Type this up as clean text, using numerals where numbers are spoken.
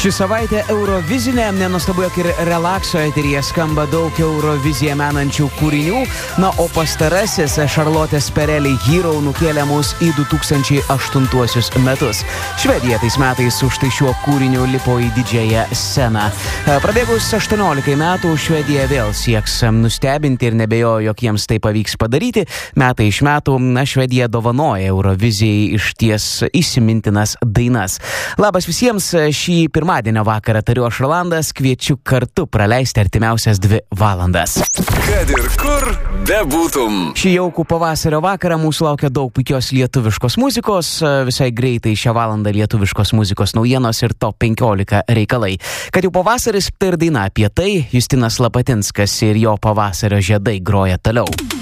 Ši savaitė Eurovizinė, nenuostabu, jog ir relakso eteryje skamba daug Euroviziją menančių kūrinių, na, o pastarasis Charlotės Perelį Hero nukėlė mus į 2008 metus. Švedija tais metais už tai šiuo kūriniu lipo į didžiąją sceną. Prabėgus 18 metų, Švedija vėl sieks nustebinti ir nebejoju, jog jiems tai pavyks padaryti. Metai iš metų, Švedija dovanoja Eurovizijai išties įsimintinas dainas. Labas visiems, šį pirmadienio vakarą tariu aš Rolandas, kviečiu kartu praleisti artimiausias 2 valandas. Kad ir kur bebūtum. Šį jaukų pavasario vakarą mūsų laukia daug puikios lietuviškos muzikos, visai greitai šią valandą lietuviškos muzikos naujienos ir top 15 reikalai. Kad jau pavasaris, tai ir daina apie tai, Justinas Lapatinskas ir jo pavasario žiedai groja toliau.